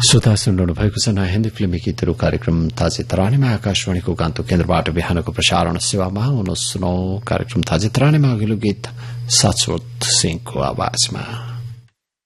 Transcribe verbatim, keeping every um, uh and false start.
श्रोता सुनिरहनु भएको छ नयाँ हिन्दी फिल्मी गीतहरू कार्यक्रम ताजे तरानीमा आकाशवाणीको गान्तोक केन्द्रबाट बिहानको प्रसारण सेवामा हुन सुनौ कार्यक्रम ताजे तरानीमा अघिल्लो गीत शाश्वत सिंहको आवाजमा।